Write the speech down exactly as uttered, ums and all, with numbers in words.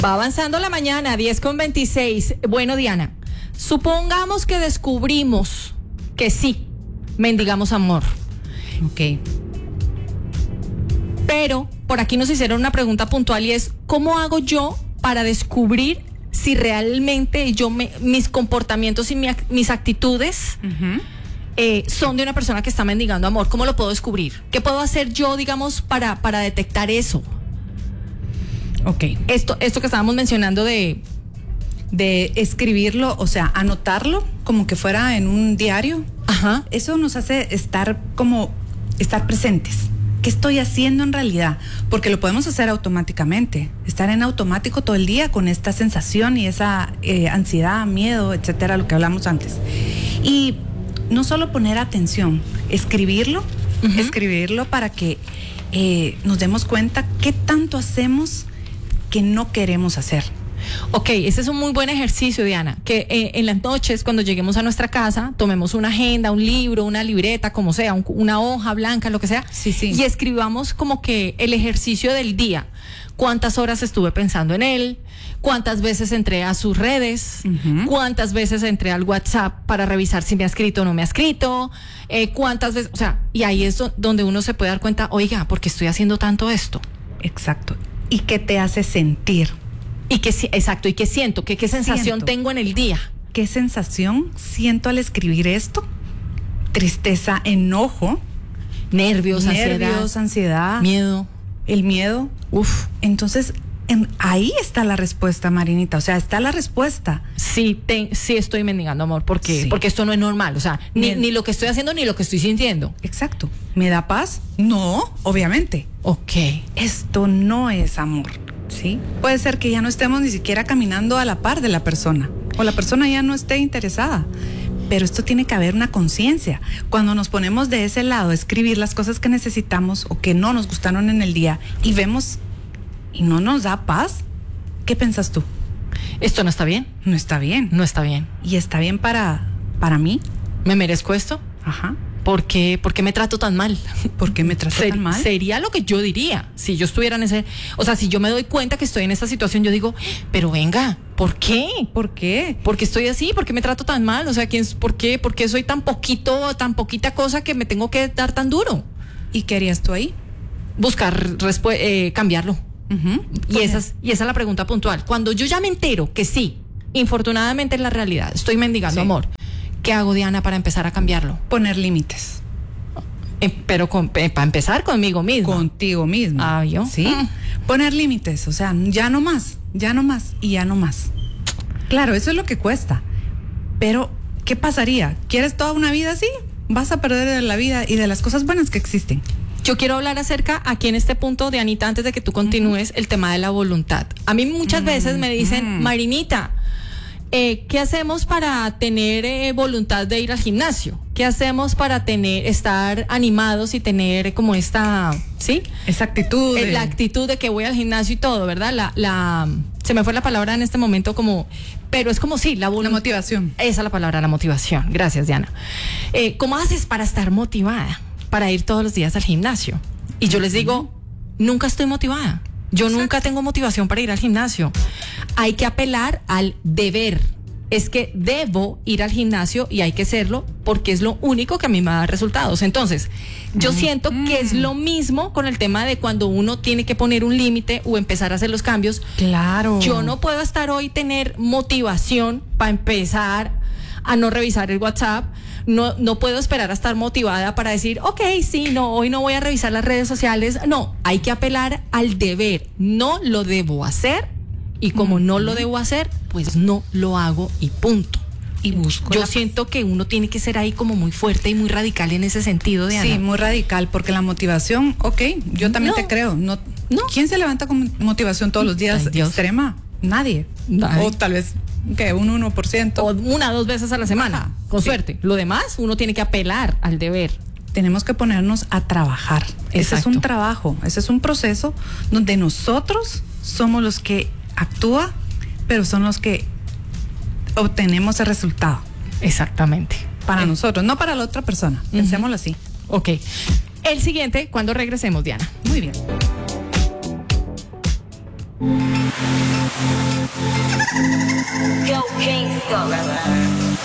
Va avanzando la mañana, diez con veintiséis. Bueno, Diana, supongamos que descubrimos que sí, mendigamos amor. Ok. Pero por aquí nos hicieron una pregunta puntual y es, ¿cómo hago yo para descubrir si realmente yo me, mis comportamientos y mi, mis actitudes uh-huh. eh, son de una persona que está mendigando amor? ¿Cómo lo puedo descubrir? ¿Qué puedo hacer yo, digamos, para, para detectar eso? Ok. Esto, esto que estábamos mencionando de... de escribirlo, o sea, anotarlo como que fuera en un diario. Ajá. Eso nos hace estar como, estar presentes. ¿Qué estoy haciendo en realidad? Porque lo podemos hacer automáticamente. Estar en automático todo el día con esta sensación y esa eh, ansiedad, miedo, etcétera, lo que hablamos antes. Y no solo poner atención, escribirlo, uh-huh. escribirlo para que eh, nos demos cuenta qué tanto hacemos que no queremos hacer. Ok, ese es un muy buen ejercicio, Diana, que eh, en las noches cuando lleguemos a nuestra casa tomemos una agenda, un libro, una libreta, como sea, un, una hoja blanca, lo que sea, sí, sí. y escribamos como que el ejercicio del día. ¿Cuántas horas estuve pensando en él? ¿Cuántas veces entré a sus redes? Uh-huh. ¿Cuántas veces entré al WhatsApp para revisar si me ha escrito o no me ha escrito? Eh, ¿Cuántas veces? O sea, y ahí es donde uno se puede dar cuenta, oiga, ¿por qué estoy haciendo tanto esto? Exacto. ¿Y qué te hace sentir? Y que, exacto, y qué siento, que, qué sensación siento. tengo en el día. ¿Qué sensación siento al escribir esto? Tristeza, enojo, nervios, nervios, ansiedad, ansiedad, miedo. El miedo. Uf. Entonces, en, ahí está la respuesta, Marinita. O sea, está la respuesta. Sí, te, sí estoy mendigando amor, porque, sí. porque esto no es normal. O sea, ni, ni lo que estoy haciendo ni lo que estoy sintiendo. Exacto. ¿Me da paz? No, obviamente. Ok. Esto no es amor. ¿Sí? Puede ser que ya no estemos ni siquiera caminando a la par de la persona o la persona ya no esté interesada, pero esto tiene que haber una conciencia. Cuando nos ponemos de ese lado a escribir las cosas que necesitamos o que no nos gustaron en el día y vemos y no nos da paz, ¿qué piensas tú? Esto no está bien. No está bien. No está bien. ¿Y está bien para, para mí? ¿Me merezco esto? Ajá. ¿Por qué, ¿Por qué me trato tan mal? ¿Por qué me trato Ser, tan mal? Sería lo que yo diría si yo estuviera en ese... O sea, si yo me doy cuenta que estoy en esta situación, yo digo, pero venga, ¿por qué? ¿Por qué? ¿Por qué estoy así? ¿Por qué me trato tan mal? O sea, ¿quién, ¿por qué? ¿Por qué soy tan poquito, tan poquita cosa que me tengo que dar tan duro? ¿Y qué harías tú ahí? Buscar, respu- eh, cambiarlo. Uh-huh. Y, esa es, y esa es la pregunta puntual. Cuando yo ya me entero que sí, infortunadamente es la realidad, estoy mendigando sí. amor, ¿qué hago, Diana, para empezar a cambiarlo? Poner límites. Eh, pero con, eh, para empezar conmigo misma. Contigo misma. Ah, ¿yo? Sí. Mm. Poner límites, o sea, ya no más, ya no más y ya no más. Claro, eso es lo que cuesta. Pero, ¿qué pasaría? ¿Quieres toda una vida así? Vas a perder de la vida y de las cosas buenas que existen. Yo quiero hablar acerca, aquí en este punto, de Anita, antes de que tú continúes, uh-huh. el tema de la voluntad. A mí muchas uh-huh. veces me dicen, uh-huh. Marinita, Eh, ¿qué hacemos para tener eh, voluntad de ir al gimnasio? ¿Qué hacemos para tener, estar animados y tener como esta, ¿sí? Esa actitud. Eh, de... La actitud de que voy al gimnasio y todo, ¿verdad? La, la, se me fue la palabra en este momento como, pero es como sí, la voluntad. La motivación. Esa es la palabra, la motivación. Gracias, Diana. Eh, ¿Cómo haces para estar motivada? Para ir todos los días al gimnasio. Y yo les digo, nunca estoy motivada. Yo Exacto. nunca tengo motivación para ir al gimnasio. Hay que apelar al deber. Es que debo ir al gimnasio y hay que hacerlo porque es lo único que a mí me da resultados. Entonces, yo mm. siento que es lo mismo con el tema de cuando uno tiene que poner un límite o empezar a hacer los cambios. Claro. Yo no puedo estar hoy tener motivación para empezar a no revisar el WhatsApp. No, no puedo esperar a estar motivada para decir, ok, sí, no, hoy no voy a revisar las redes sociales. No, hay que apelar al deber. No lo debo hacer y como mm. no lo debo hacer, pues no lo hago y punto. Y busco. Yo siento que uno tiene que ser ahí como muy fuerte y muy radical en ese sentido, Diana. Sí, muy radical, porque la motivación, ok, yo también no. te creo. No, no. ¿Quién se levanta con motivación todos los días Ay, extrema? Nadie. Nadie. O tal vez, ¿qué? Un uno por ciento. O una, dos veces a la semana, Ajá, con sí. suerte. Lo demás, uno tiene que apelar al deber. Tenemos que ponernos a trabajar. Exacto. Ese es un trabajo, ese es un proceso donde nosotros somos los que actúa, pero son los que obtenemos el resultado. Exactamente. Para eh. nosotros, no para la otra persona. Uh-huh. Pensémoslo así. Ok. El siguiente, cuando regresemos, Diana. Muy bien. Yo, Kingston.